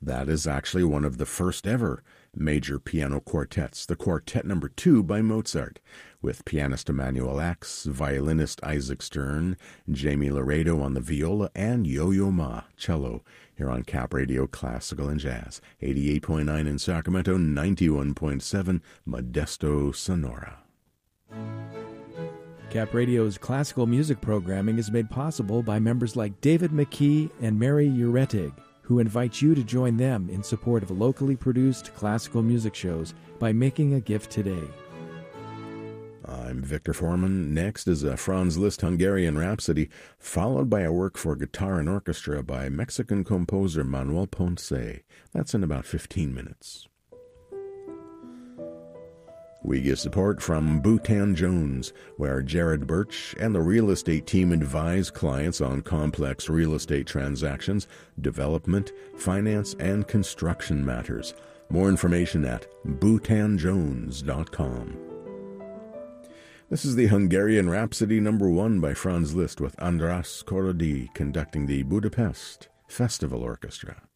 That is actually one of the first ever major piano quartets, the Quartet No. 2 by Mozart, with pianist Emanuel Ax, violinist Isaac Stern, Jamie Laredo on the viola, and Yo-Yo Ma, cello, here on Cap Radio Classical and Jazz, 88.9 in Sacramento, 91.7 Modesto, Sonora. Cap Radio's classical music programming is made possible by members like David McKee and Mary Uretig, who invite you to join them in support of locally produced classical music shows by making a gift today. I'm Victor Foreman. Next is a Franz Liszt Hungarian Rhapsody, followed by a work for guitar and orchestra by Mexican composer Manuel Ponce. That's in about 15 minutes. We get support from Bhutan Jones, where Jared Birch and the real estate team advise clients on complex real estate transactions, development, finance, and construction matters. More information at bhutanjones.com. This is the Hungarian Rhapsody No. 1 by Franz Liszt with András Korody conducting the Budapest Festival Orchestra.